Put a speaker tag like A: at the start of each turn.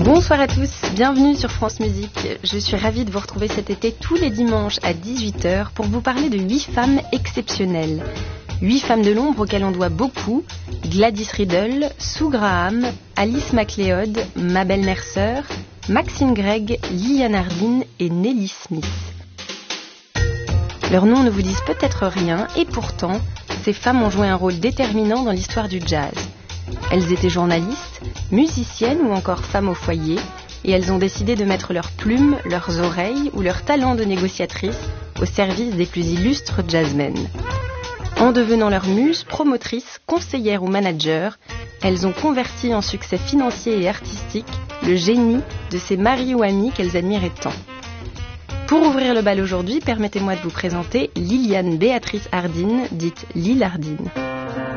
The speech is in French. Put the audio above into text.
A: Bonsoir à tous, bienvenue sur France Musique. Je suis ravie de vous retrouver cet été tous les dimanches à 18h pour vous parler de 8 femmes exceptionnelles. 8 femmes de l'ombre auxquelles on doit beaucoup: Gladys Riddle, Sue Graham, Alice MacLeod, Mabel Mercer, Maxine Gregg, Lillian Hardin et Nelly Smith. Leurs noms ne vous disent peut-être rien et pourtant, ces femmes ont joué un rôle déterminant dans l'histoire du jazz. Elles étaient journalistes, musiciennes ou encore femmes au foyer, et elles ont décidé de mettre leurs plumes, leurs oreilles ou leur talent de négociatrice au service des plus illustres jazzmen. En devenant leurs muses, promotrices, conseillères ou managers, elles ont converti en succès financier et artistique le génie de ces maris ou amis qu'elles admiraient tant. Pour ouvrir le bal aujourd'hui, permettez-moi de vous présenter Lillian Béatrice Hardin, dite Lil Hardin.